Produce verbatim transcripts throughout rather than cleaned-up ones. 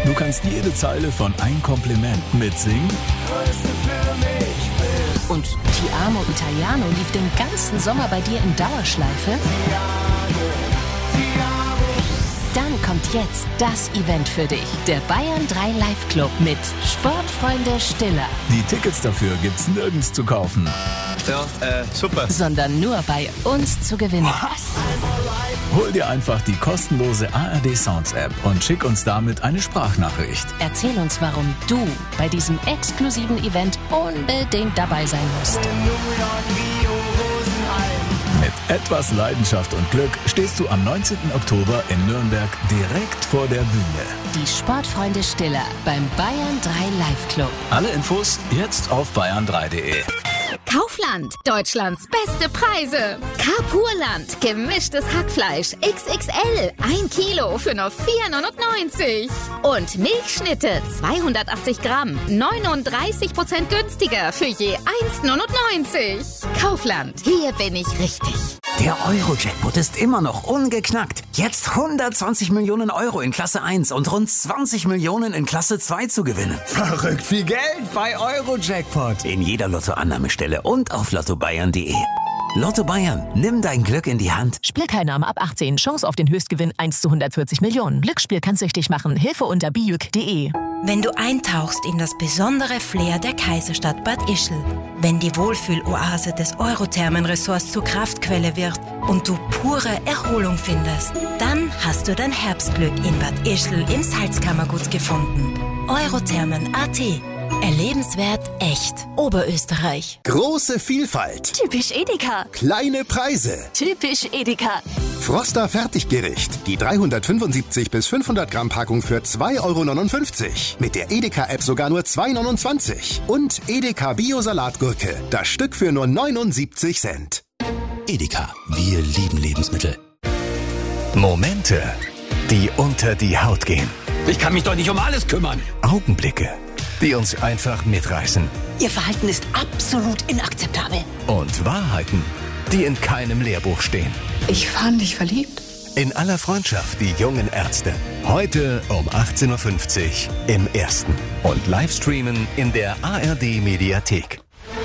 Du kannst jede Zeile von Ein Kompliment mitsingen. Und Ti Amo Italiano lief den ganzen Sommer bei dir in Dauerschleife? Dann kommt jetzt das Event für dich. Der Bayern drei Live Club mit Sportfreunde Stiller. Die Tickets dafür gibt's nirgends zu kaufen. Ja, äh, super. Sondern nur bei uns zu gewinnen. Was? Hol dir einfach die kostenlose A R D Sounds App und schick uns damit eine Sprachnachricht. Erzähl uns, warum du bei diesem exklusiven Event unbedingt dabei sein musst. Mit etwas Leidenschaft und Glück stehst du am neunzehnten Oktober in Nürnberg direkt vor der Bühne. Die Sportfreunde Stiller beim Bayern drei Live Club. Alle Infos jetzt auf bayern drei punkt de. Kaufland, Deutschlands beste Preise. Carpurland, gemischtes Hackfleisch X X L, ein Kilo für nur vier neunundneunzig. Und Milchschnitte, zweihundertachtzig Gramm, neununddreißig Prozent günstiger für je eins neunundneunzig. Kaufland, hier bin ich richtig. Der Euro-Jackpot ist immer noch ungeknackt. Jetzt hundertzwanzig Millionen Euro in Klasse eins und rund zwanzig Millionen in Klasse zwei zu gewinnen. Verrückt viel Geld bei Euro-Jackpot. In jeder Lottoannahmestelle und auf lotto bayern punkt de. Lotto Bayern, nimm dein Glück in die Hand. Spielteilnahme ab achtzehn, Chance auf den Höchstgewinn eins zu hundertvierzig Millionen. Glücksspiel kann süchtig machen. Hilfe unter bijuk punkt de. Wenn du eintauchst in das besondere Flair der Kaiserstadt Bad Ischl, wenn die Wohlfühloase des Eurothermenressorts zur Kraftquelle wird und du pure Erholung findest, dann hast du dein Herbstglück in Bad Ischl im Salzkammergut gefunden. Eurothermen punkt a t. Erlebenswert echt. Oberösterreich. Große Vielfalt. Typisch Edeka. Kleine Preise. Typisch Edeka. Froster Fertiggericht. Die dreihundertfünfundsiebzig bis fünfhundert Gramm Packung für zwei Euro neunundfünfzig. Mit der Edeka-App sogar nur zwei Euro neunundzwanzig. Und Edeka Bio-Salatgurke. Das Stück für nur neunundsiebzig Cent. Edeka, wir lieben Lebensmittel. Momente, die unter die Haut gehen. Ich kann mich doch nicht um alles kümmern. Augenblicke, die uns einfach mitreißen. Ihr Verhalten ist absolut inakzeptabel. Und Wahrheiten, die in keinem Lehrbuch stehen. Ich fand dich verliebt. In aller Freundschaft, die jungen Ärzte. Heute um achtzehn Uhr fünfzig im Ersten. Und Livestreamen in der A R D Mediathek.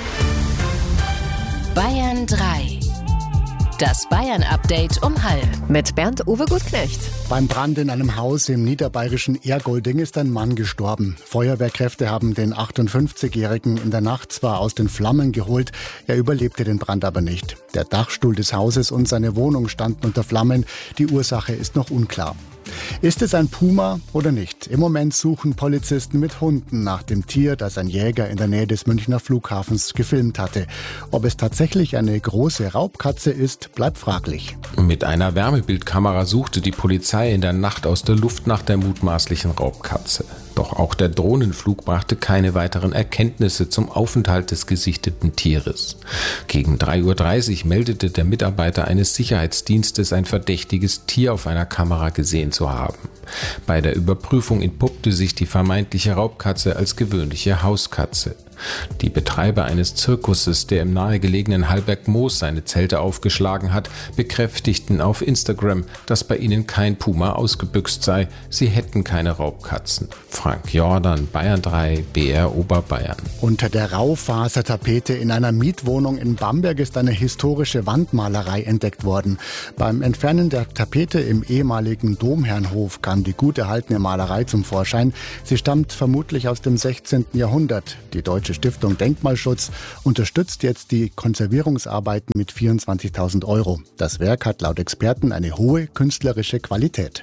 Bayern drei. Das Bayern-Update um halb. Mit Bernd-Uwe Gutknecht. Beim Brand in einem Haus im niederbayerischen Ergolding ist ein Mann gestorben. Feuerwehrkräfte haben den achtundfünfzigjährigen in der Nacht zwar aus den Flammen geholt, er überlebte den Brand aber nicht. Der Dachstuhl des Hauses und seine Wohnung standen unter Flammen. Die Ursache ist noch unklar. Ist es ein Puma oder nicht? Im Moment suchen Polizisten mit Hunden nach dem Tier, das ein Jäger in der Nähe des Münchner Flughafens gefilmt hatte. Ob es tatsächlich eine große Raubkatze ist, bleibt fraglich. Mit einer Wärmebildkamera suchte die Polizei in der Nacht aus der Luft nach der mutmaßlichen Raubkatze. Doch auch der Drohnenflug brachte keine weiteren Erkenntnisse zum Aufenthalt des gesichteten Tieres. Gegen drei Uhr dreißig meldete der Mitarbeiter eines Sicherheitsdienstes ein verdächtiges Tier auf einer Kamera gesehen zu haben. Bei der Überprüfung entpuppte sich die vermeintliche Raubkatze als gewöhnliche Hauskatze. Die Betreiber eines Zirkuses, der im nahegelegenen Hallbergmoos seine Zelte aufgeschlagen hat, bekräftigten auf Instagram, dass bei ihnen kein Puma ausgebüxt sei. Sie hätten keine Raubkatzen. Frank Jordan, Bayern drei, B R Oberbayern. Unter der Raufasertapete in einer Mietwohnung in Bamberg ist eine historische Wandmalerei entdeckt worden. Beim Entfernen der Tapete im ehemaligen Domherrnhof kam die gut erhaltene Malerei zum Vorschein. Sie stammt vermutlich aus dem sechzehnten Jahrhundert. Die Deutsche Stiftung Denkmalschutz unterstützt jetzt die Konservierungsarbeiten mit vierundzwanzigtausend Euro. Das Werk hat laut Experten eine hohe künstlerische Qualität.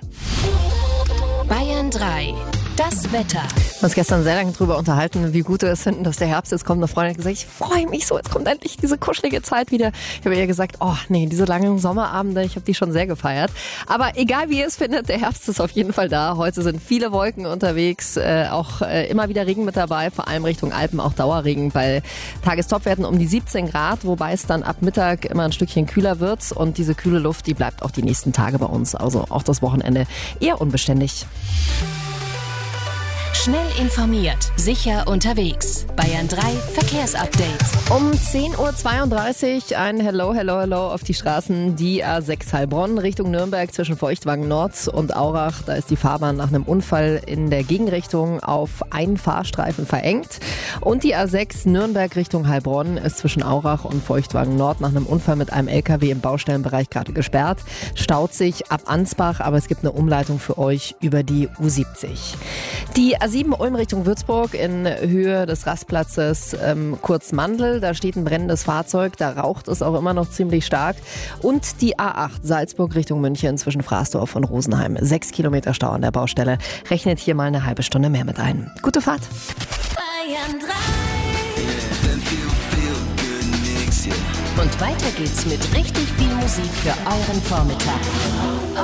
Bayern drei. Das Wetter. Wir haben uns gestern sehr lange darüber unterhalten, wie gut wir es finden, dass der Herbst jetzt kommt. Eine Freundin hat gesagt, ich freue mich so, jetzt kommt endlich diese kuschelige Zeit wieder. Ich habe ihr gesagt, oh nee, diese langen Sommerabende, ich habe die schon sehr gefeiert. Aber egal wie ihr es findet, der Herbst ist auf jeden Fall da. Heute sind viele Wolken unterwegs, äh, auch äh, immer wieder Regen mit dabei, vor allem Richtung Alpen auch Dauerregen bei Tagestopwerten um die siebzehn Grad, wobei es dann ab Mittag immer ein Stückchen kühler wird. Und diese kühle Luft, die bleibt auch die nächsten Tage bei uns, also auch das Wochenende eher unbeständig. Schnell informiert, sicher unterwegs. Bayern drei Verkehrsupdate. Um zehn Uhr zweiunddreißig ein Hello, Hello, Hello auf die Straßen. Die A sechs Heilbronn Richtung Nürnberg zwischen Feuchtwangen Nord und Aurach. Da ist die Fahrbahn nach einem Unfall in der Gegenrichtung auf einen Fahrstreifen verengt. Und die A sechs Nürnberg Richtung Heilbronn ist zwischen Aurach und Feuchtwangen Nord nach einem Unfall mit einem L K W im Baustellenbereich gerade gesperrt. Staut sich ab Ansbach, aber es gibt eine Umleitung für euch über die U siebzig. Die A sieben Ulm Richtung Würzburg in Höhe des Rastplatzes ähm, Kurzmandel. Da steht ein brennendes Fahrzeug, da raucht es auch immer noch ziemlich stark. Und die A acht Salzburg Richtung München zwischen Fraßdorf und Rosenheim. Sechs Kilometer Stau an der Baustelle. Rechnet hier mal eine halbe Stunde mehr mit ein. Gute Fahrt. Bayern drei. Und weiter geht's mit richtig viel Musik für euren Vormittag.